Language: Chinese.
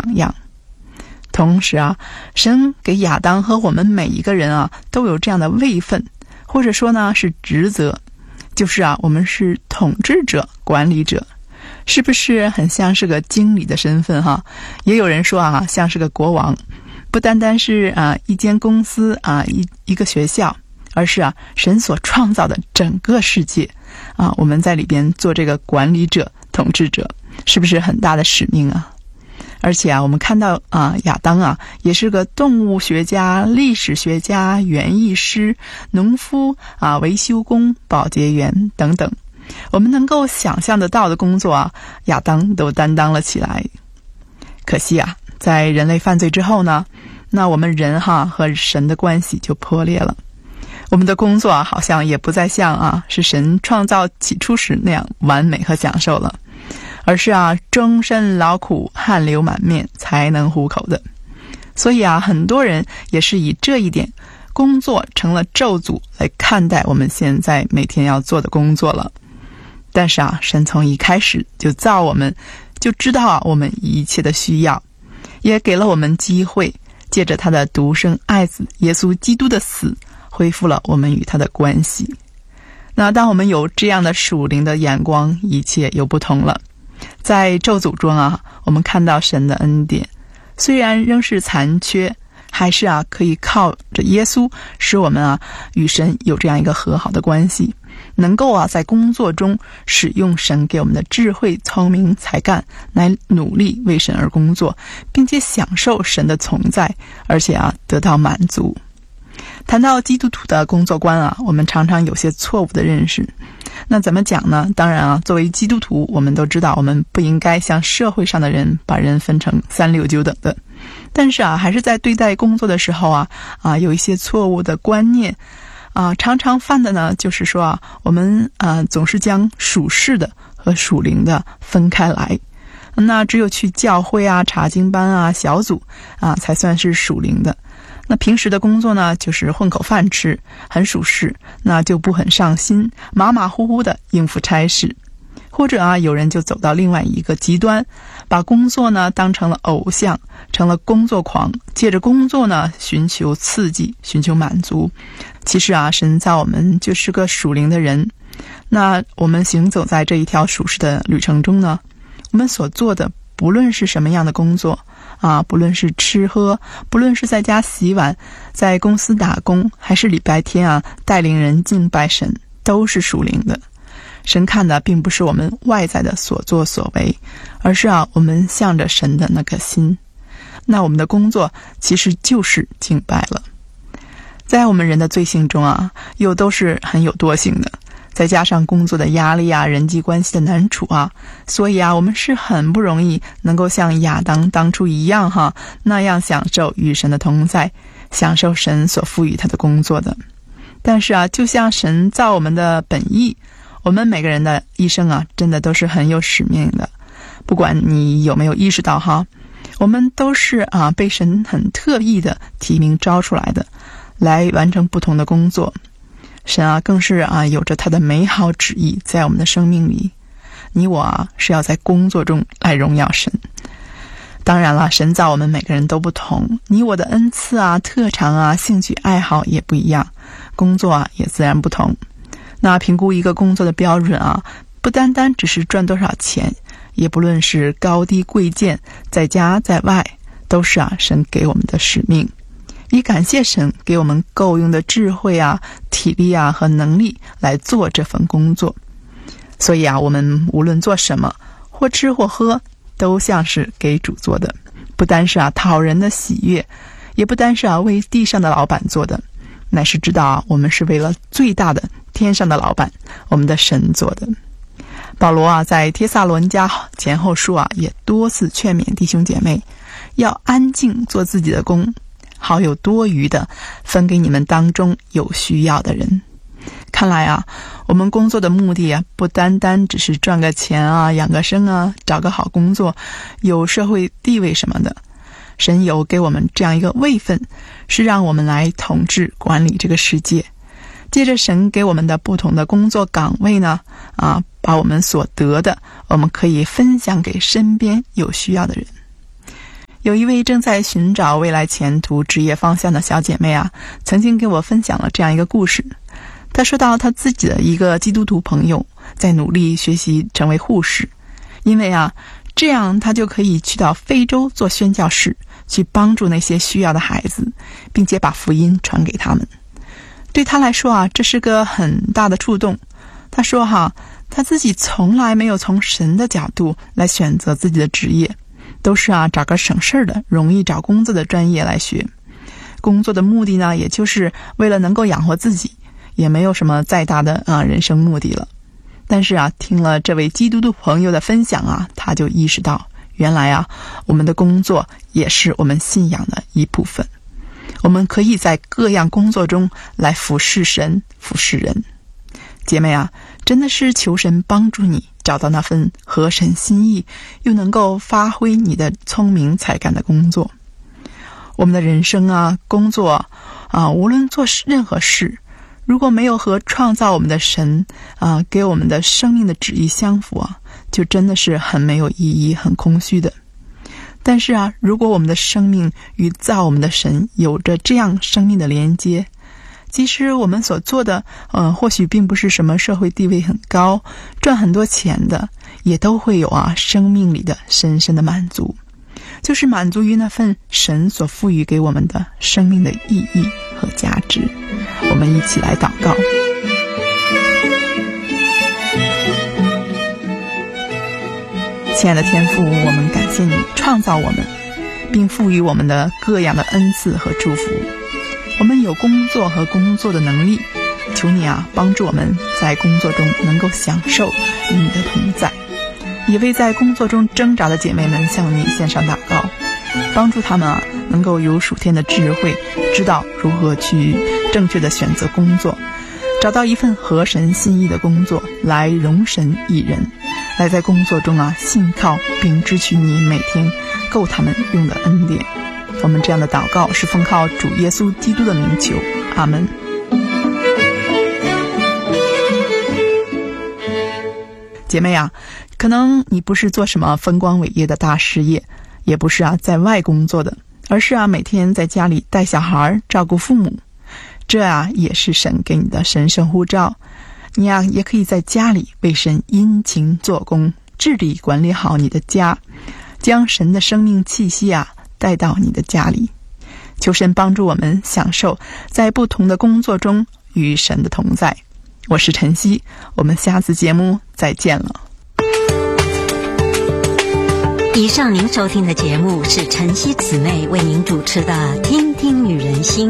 样。同时啊，神给亚当和我们每一个人啊都有这样的位分，或者说呢是职责，就是啊我们是统治者、管理者，是不是很像是个经理的身份哈？也有人说啊像是个国王，不单单是一间公司一个学校，而是神所创造的整个世界我们在里边做这个管理者、统治者，是不是很大的使命啊？而且我们看到亚当也是个动物学家、历史学家、园艺师、农夫维修工、保洁员等等，我们能够想象得到的工作亚当都担当了起来。可惜在人类犯罪之后呢，那我们人和神的关系就破裂了。我们的工作好像也不再像是神创造起初时那样完美和享受了，而是终身劳苦、汗流满面才能糊口的。所以很多人也是以这一点，工作成了咒诅来看待我们现在每天要做的工作了。但是神从一开始就造我们，就知道我们一切的需要，也给了我们机会，借着他的独生爱子耶稣基督的死，恢复了我们与他的关系。那当我们有这样的属灵的眼光，一切又不同了。在咒诅中我们看到神的恩典，虽然仍是残缺，还是可以靠着耶稣使我们与神有这样一个和好的关系，能够在工作中使用神给我们的智慧、聪明、才干来努力为神而工作，并且享受神的同在，而且得到满足。谈到基督徒的工作观我们常常有些错误的认识。那怎么讲呢？当然作为基督徒，我们都知道我们不应该像社会上的人把人分成三六九等的，但是还是在对待工作的时候有一些错误的观念常常犯的呢，就是说我们总是将属世的和属灵的分开来。那只有去教会查经班小组才算是属灵的。那平时的工作呢，就是混口饭吃，很属实，那就不很上心，马马虎虎的应付差事。或者有人就走到另外一个极端，把工作呢当成了偶像，成了工作狂，借着工作呢寻求刺激，寻求满足。其实神造我们就是个属灵的人。那我们行走在这一条属实的旅程中呢，我们所做的不论是什么样的工作不论是吃喝，不论是在家洗碗，在公司打工，还是礼拜天带领人敬拜神，都是属灵的。神看的并不是我们外在的所作所为，而是我们向着神的那颗心。那我们的工作其实就是敬拜了。在我们人的罪性中又都是很有惰性的，再加上工作的压力人际关系的难处所以我们是很不容易能够像亚当当初一样那样享受与神的同在，享受神所赋予他的工作的。但是就像神造我们的本意，我们每个人的一生真的都是很有使命的。不管你有没有意识到我们都是被神很特意的提名招出来的，来完成不同的工作。神更是有着他的美好旨意在我们的生命里。你我是要在工作中来荣耀神。当然了，神造我们每个人都不同，你我的恩赐特长兴趣爱好也不一样，工作也自然不同。那评估一个工作的标准不单单只是赚多少钱，也不论是高低贵贱，在家在外，都是神给我们的使命。以感谢神给我们够用的智慧体力和能力来做这份工作。所以我们无论做什么，或吃或喝，都像是给主做的，不单是讨人的喜悦，也不单是为地上的老板做的，乃是知道我们是为了最大的天上的老板，我们的神做的。保罗在帖撒罗尼迦前后书也多次劝勉弟兄姐妹要安静做自己的工，好有多余的分给你们当中有需要的人。看来我们工作的目的不单单只是赚个钱养个生找个好工作，有社会地位什么的。神有给我们这样一个位分，是让我们来统治管理这个世界。借着神给我们的不同的工作岗位呢把我们所得的，我们可以分享给身边有需要的人。 有一位正在寻找未来前途职业方向的小姐妹啊，曾经给我分享了这样一个故事。她说到她自己的一个基督徒朋友在努力学习成为护士，因为啊，这样她就可以去到非洲做宣教士，去帮助那些需要的孩子，并且把福音传给他们。对她来说啊，这是个很大的触动。她说她自己从来没有从神的角度来选择自己的职业，都是找个省事的、容易找工作的专业来学。工作的目的呢，也就是为了能够养活自己，也没有什么再大的人生目的了。但是听了这位基督徒朋友的分享他就意识到，原来我们的工作也是我们信仰的一部分。我们可以在各样工作中来服侍神、服侍人。姐妹真的是求神帮助你找到那份合神心意又能够发挥你的聪明才干的工作。我们的人生工作无论做任何事，如果没有和创造我们的神给我们的生命的旨意相符就真的是很没有意义、很空虚的。但是如果我们的生命与造我们的神有着这样生命的连接，即使我们所做的或许并不是什么社会地位很高、赚很多钱的，也都会有生命里的深深的满足，就是满足于那份神所赋予给我们的生命的意义和价值。我们一起来祷告。亲爱的天父，我们感谢你创造我们，并赋予我们的各样的恩赐和祝福。我们有工作和工作的能力，求你帮助我们在工作中能够享受与你的同在。也为在工作中挣扎的姐妹们向你献上祷告，帮助他们能够有属天的智慧，知道如何去正确的选择工作，找到一份合神心意的工作来荣神益人，来在工作中信靠并支取你每天够他们用的恩典。我们这样的祷告是奉靠主耶稣基督的名求，阿们。姐妹可能你不是做什么风光伟业的大事业，也不是在外工作的，而是每天在家里带小孩、照顾父母。这也是神给你的神圣呼召。你也可以在家里为神殷勤做工，治理管理好你的家，将神的生命气息带到你的家里。求神帮助我们享受在不同的工作中与神的同在。我是晨曦，我们下次节目再见了。 以上您收听的节目是晨曦姊妹为您主持的《听听女人心》。